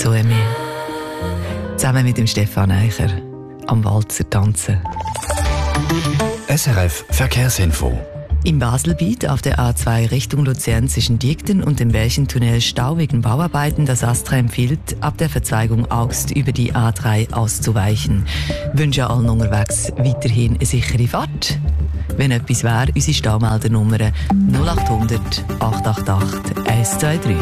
So Emil. Zusammen mit dem Stefan Eicher am Walzer tanzen. SRF Verkehrsinfo. Im Baselbiet auf der A2 Richtung Luzern zwischen Diekten und dem Welchentunnel Stau wegen Bauarbeiten. Das ASTRA empfiehlt, ab der Verzweigung Augst über die A3 auszuweichen. Wünsche allen unterwegs weiterhin eine sichere Fahrt. Wenn etwas wäre, unsere Staumeldernummer 0800 888 123.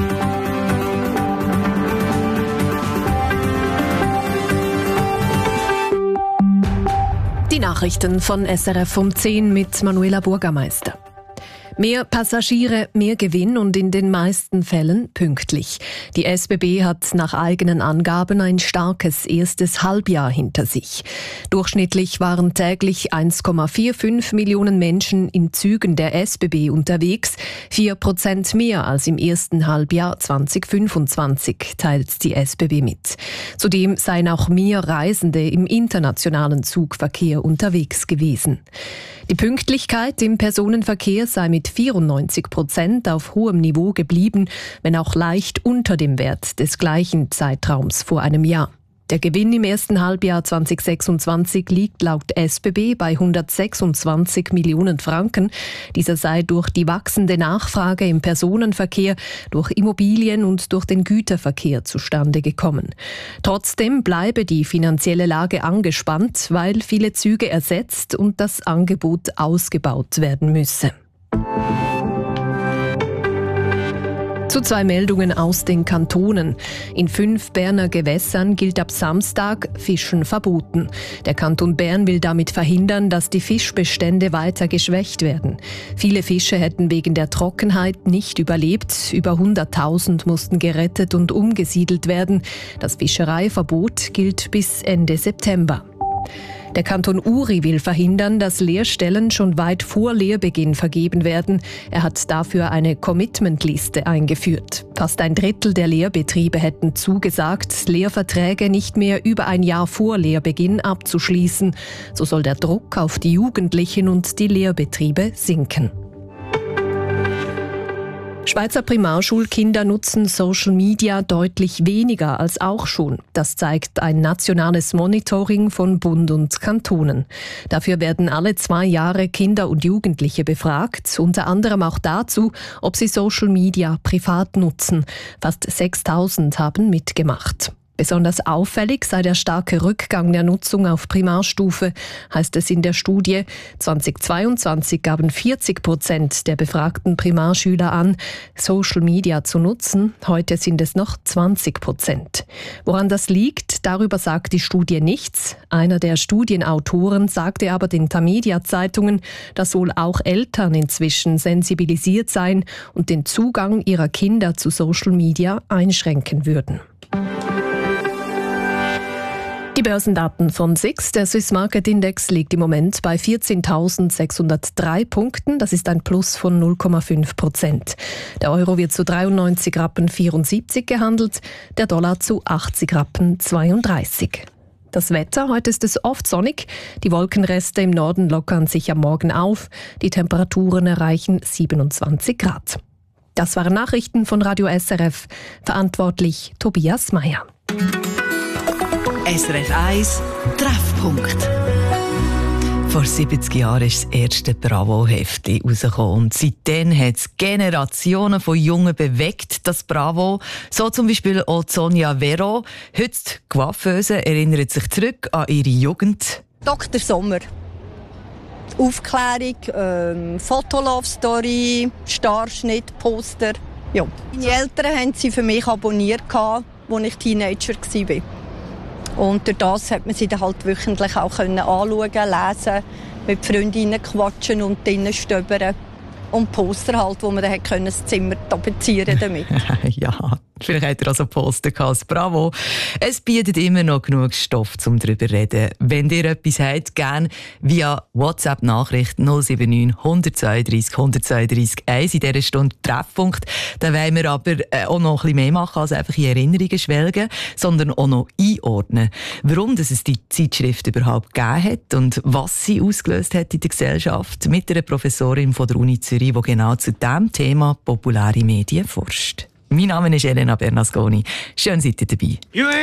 Die Nachrichten von SRF um 10 mit Manuela Burgermeister. Mehr Passagiere, mehr Gewinn und in den meisten Fällen pünktlich. Die SBB hat nach eigenen Angaben ein starkes erstes Halbjahr hinter sich. Durchschnittlich waren täglich 1,45 Millionen Menschen in Zügen der SBB unterwegs, 4% mehr als im ersten Halbjahr 2025, teilt die SBB mit. Zudem seien auch mehr Reisende im internationalen Zugverkehr unterwegs gewesen. Die Pünktlichkeit im Personenverkehr sei mit 94% auf hohem Niveau geblieben, wenn auch leicht unter dem Wert des gleichen Zeitraums vor einem Jahr. Der Gewinn im ersten Halbjahr 2026 liegt laut SBB bei 126 Millionen Franken. Dieser sei durch die wachsende Nachfrage im Personenverkehr, durch Immobilien und durch den Güterverkehr zustande gekommen. Trotzdem bleibe die finanzielle Lage angespannt, weil viele Züge ersetzt und das Angebot ausgebaut werden müsse. Zu 2 Meldungen aus den Kantonen. In 5 Berner Gewässern gilt ab Samstag Fischen verboten. Der Kanton Bern will damit verhindern, dass die Fischbestände weiter geschwächt werden. Viele Fische hätten wegen der Trockenheit nicht überlebt. Über 100.000 mussten gerettet und umgesiedelt werden. Das Fischereiverbot gilt bis Ende September. Der Kanton Uri will verhindern, dass Lehrstellen schon weit vor Lehrbeginn vergeben werden. Er hat dafür eine Commitment-Liste eingeführt. Fast ein Drittel der Lehrbetriebe hätten zugesagt, Lehrverträge nicht mehr über ein Jahr vor Lehrbeginn abzuschließen. So soll der Druck auf die Jugendlichen und die Lehrbetriebe sinken. Schweizer Primarschulkinder nutzen Social Media deutlich weniger als auch schon. Das zeigt ein nationales Monitoring von Bund und Kantonen. Dafür werden alle 2 Jahre Kinder und Jugendliche befragt, unter anderem auch dazu, ob sie Social Media privat nutzen. Fast 6.000 haben mitgemacht. Besonders auffällig sei der starke Rückgang der Nutzung auf Primarstufe, heißt es in der Studie. 2022 gaben 40% der befragten Primarschüler an, Social Media zu nutzen. Heute sind es noch 20%. Woran das liegt, darüber sagt die Studie nichts. Einer der Studienautoren sagte aber den Tamedia-Zeitungen, dass wohl auch Eltern inzwischen sensibilisiert seien und den Zugang ihrer Kinder zu Social Media einschränken würden. Die Börsendaten von SIX, der Swiss Market Index, liegt im Moment bei 14.603 Punkten. Das ist ein Plus von 0,5%. Der Euro wird zu 93,74 Rappen gehandelt, der Dollar zu 80,32 Rappen. Das Wetter, heute ist es oft sonnig. Die Wolkenreste im Norden lockern sich am Morgen auf. Die Temperaturen erreichen 27 Grad. Das waren Nachrichten von Radio SRF. Verantwortlich Tobias Meyer. SRF 1 Treffpunkt. Vor 70 Jahren ist das erste Bravo-Heftchen rausgekommen. Und seitdem hat es Generationen von Jungen bewegt, das Bravo. So zum Beispiel auch Sonja Vero. Heute die Coiffeuse erinnert sich zurück an ihre Jugend. Dr. Sommer. Aufklärung, Fotolove-Story, Starschnitt, Poster. Ja. Meine Eltern haben sie für mich abonniert, als ich Teenager war. Und durch das hat man sie dann halt wöchentlich auch anschauen, lesen, mit Freundinnen quatschen und drinnen stöbern. Und Poster halt, wo man dann das Zimmer tapezieren damit. Ja, vielleicht hat er also Poster gehabt. Bravo. Es bietet immer noch genug Stoff, um darüber zu reden. Wenn ihr etwas habt, gerne via WhatsApp-Nachricht 079 132 132 1 in dieser Stunde Treffpunkt. Da wollen wir aber auch noch ein bisschen mehr machen, als einfach in Erinnerungen schwelgen, sondern auch noch einordnen, warum es die Zeitschrift überhaupt gegeben hat und was sie ausgelöst hat in der Gesellschaft, mit einer Professorin von der Uni Zürich, die genau zu diesem Thema populäre Medien forscht. Mein Name ist Elena Bernasconi. Schön seid ihr dabei.